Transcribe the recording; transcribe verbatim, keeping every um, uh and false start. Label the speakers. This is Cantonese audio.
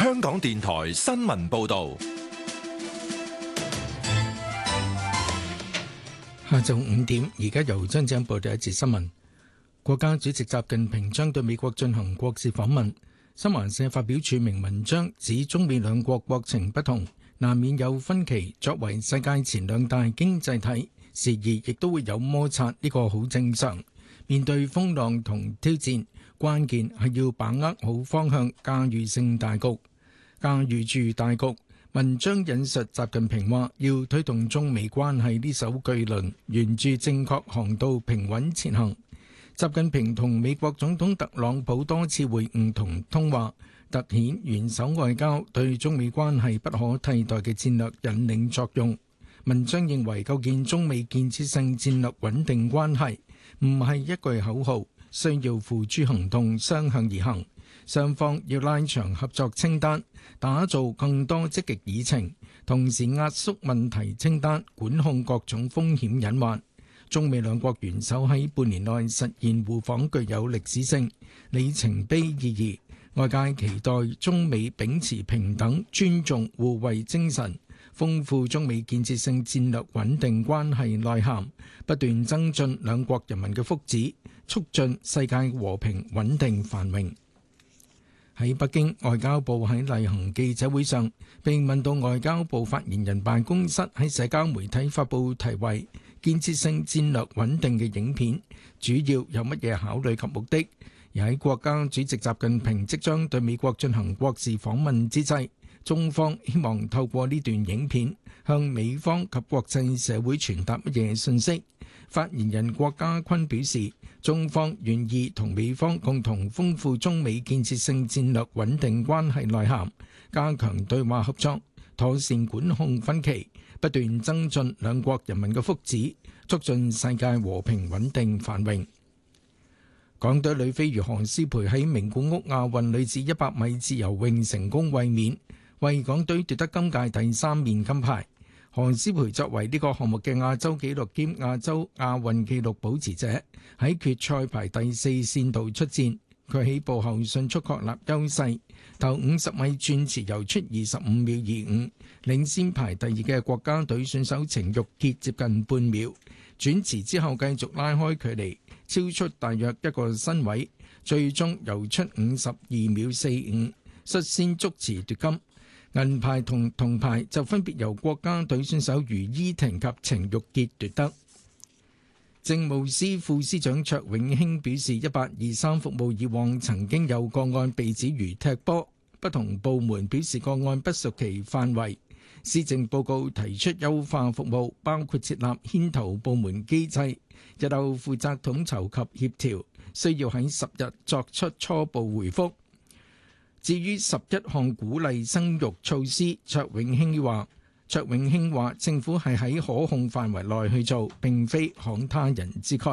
Speaker 1: 香港電台新聞報道。
Speaker 2: 下晝五點，而家由張正報第一節新聞。國家主席習近平將對美國進行國事訪問。新華社發表署名文章，指中美兩國國情不同，難免有分歧。作為世界前兩大經濟體，時而亦都會有摩擦，呢個好正常。面對風浪同挑戰，關鍵係要把握好方向，駕馭勝大局。駕馭住大局。文章引述習近平話，要推動中美關係呢艘巨輪沿住正確航道平穩前行。習近平同美國總統特朗普多次會晤同通話，凸顯元首外交對中美關係不可替代嘅戰略引領作用。文章認為，構建中美建設性戰略穩定關係唔係一句口號，需要付諸行動，雙向而行。雙方要拉長合作清單，打造更多積極議程，同時壓縮問題清單，管控各種風險隱患。中美兩國元首喺半年內實現互訪，具有歷史性里程碑意義。外界期待中美秉持平等、尊重、互惠精神，豐富中美建設性戰略穩定關係內涵，不斷增進兩國人民嘅福祉，促進世界和平穩定繁榮。喺北京，外交部喺例行記者會上被問到外交部發言人辦公室喺社交媒體發布題為建設性戰略穩定嘅影片，主要有乜嘢考慮及目的？而喺國家主席習近平即將對美國進行國事訪問之際，中方希望透過呢段影片向美方及國際社會傳達乜嘢信息？發言人郭家坤表示，中方願意同美方共同豐富中美建設性戰略穩定關係內涵，加強對話合作，妥善管控分歧，不斷增進兩國人民嘅福祉，促進世界和平穩定繁榮。港隊女飛魚何詩蓓喺名古屋亞運女子一百米自由泳成功衛冕，為港隊奪得今屆第三面金牌。何詩蓓作為呢個項目嘅亞洲紀錄兼亞洲亞運紀錄保持者，喺決賽排第四線度出戰。佢起步後迅速確立優勢，頭五十米轉池游出二十五秒二五，領先排第二嘅國家隊選手程玉潔接近半秒。轉池之後繼續拉開距離，超出大約一個身位，最終游出五十二秒四五，率先觸池奪金。銀牌同銅牌就分別由國家隊選手余依婷及程玉潔奪得。政務司副司長卓永興表示，一八二三服務以往曾經有個案被指如踢波，不同部門表示個案不屬其範圍。施政報告提出優化服務，包括設立牽頭部門機制，日後負責統籌及協調，需要喺十日作出初步回覆。至於十一項鼓勵生育措施，卓永興話：卓永興話政府係喺可控範圍內去做，並非慷他人之慨。